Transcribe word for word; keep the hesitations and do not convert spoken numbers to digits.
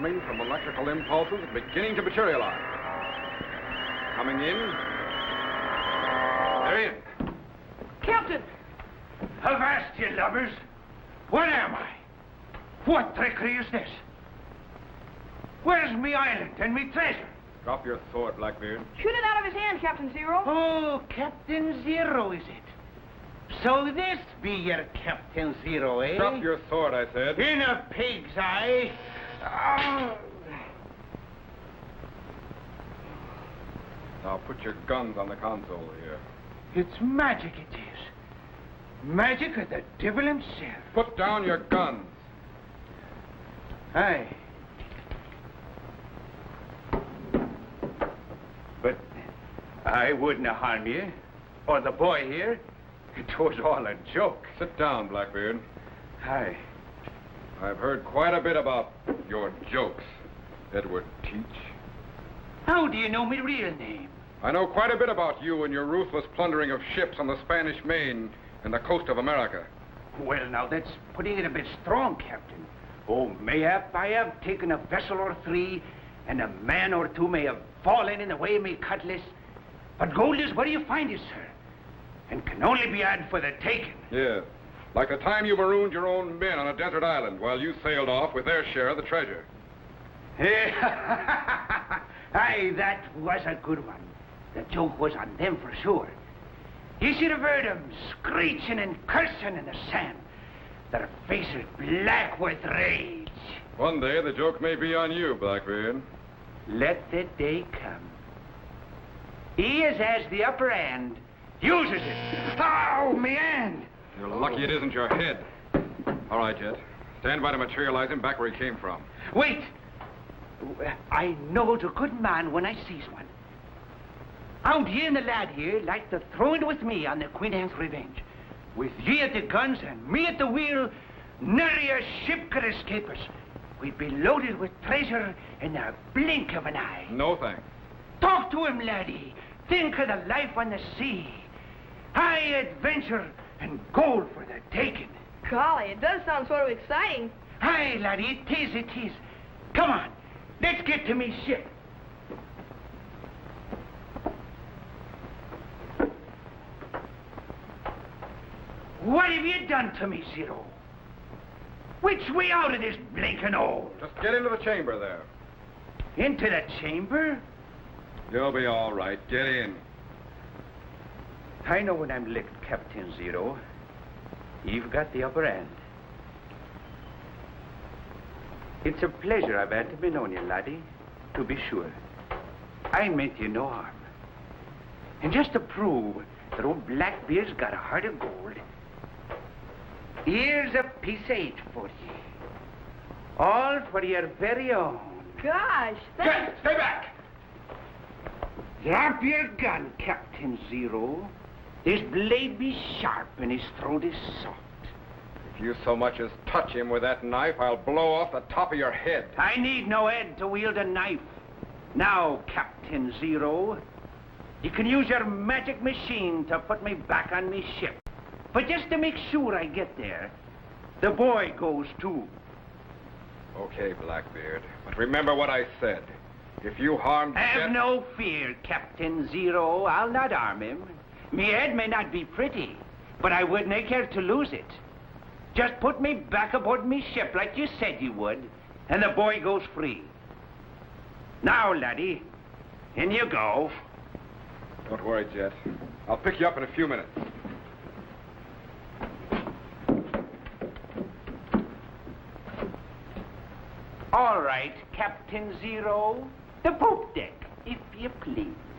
forming from electrical impulses beginning to materialize. Coming in. They're in. Captain! Avast, you lubbers! What am I? What trickery is this? Where's me island and me treasure? Drop your sword, Blackbeard. Shoot it out of his hand, Captain Zero. Oh, Captain Zero, is it? So this be your Captain Zero, eh? Drop your sword, I said. In a pig's eye. Oh. Now put your guns on the console here. It's magic, it is. Magic of the devil himself. Put down your guns. Aye. But I wouldn't harm you, or the boy here. It was all a joke. Sit down, Blackbeard. Aye. I've heard quite a bit about your jokes, Edward Teach. How do you know my real name? I know quite a bit about you and your ruthless plundering of ships on the Spanish Main and the coast of America. Well, now, that's putting it a bit strong, Captain. Oh, mayhap I have taken a vessel or three, and a man or two may have fallen in the way of me cutlass. But gold is where you find it, sir, and can only be had for the taking. Yes. Like the time you marooned your own men on a desert island while you sailed off with their share of the treasure. Aye, that was a good one. The joke was on them for sure. You should have heard them screeching and cursing in the sand. Their faces black with rage. One day the joke may be on you, Blackbeard. Let the day come. He as has the upper hand uses it. Ow, me hand! You're lucky it isn't your head. All right, Jet. Stand by to materialize him back where he came from. Wait! I know the good man when I sees one. How'd ye and the lad here like to throw it with me on the Queen Anne's Revenge? With ye at the guns and me at the wheel, nary a ship could escape us. We'd be loaded with treasure in the blink of an eye. No thanks. Talk to him, laddie. Think of the life on the sea. High adventure and gold for the taking. Golly, it does sound sort of exciting. Aye, laddie, it is, it is. Come on, let's get to me ship. What have you done to me, Zero? Which way out of this blinking hole? Just get into the chamber there. Into the chamber? You'll be all right. Get in. I know when I'm licked, Captain Zero. You've got the upper hand. It's a pleasure I've had to be known you, laddie, to be sure. I meant you no harm. And just to prove that old Blackbeard's got a heart of gold, here's a piece of eight for you. All for your very own. Gosh, thanks. Stay back! Drop your gun, Captain Zero. His blade be sharp and his throat is soft. If you so much as touch him with that knife, I'll blow off the top of your head. I need no head to wield a knife. Now, Captain Zero, you can use your magic machine to put me back on me ship. But just to make sure I get there, the boy goes too. Okay, Blackbeard. But remember what I said. If you harm Have Jet... no fear, Captain Zero. I'll not harm him. Me head may not be pretty, but I wouldn't care to lose it. Just put me back aboard me ship like you said you would, and the boy goes free. Now, laddie, in you go. Don't worry, Jet. I'll pick you up in a few minutes. All right, Captain Zero. The poop deck, if you please.